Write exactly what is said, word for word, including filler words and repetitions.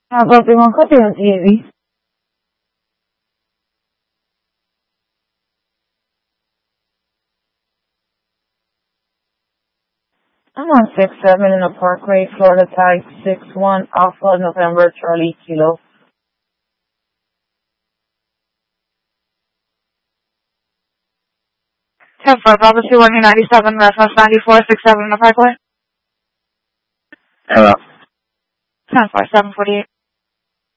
Ah, papi, ¿cuánto tiene T V? I'm on six seven in the Parkway, Florida type six one Alpha November Charlie Kilo. ten four, Bravo two one ninety-seven, reference ninety-four six seven in the Parkway. Hello. ten four, seven forty-eight.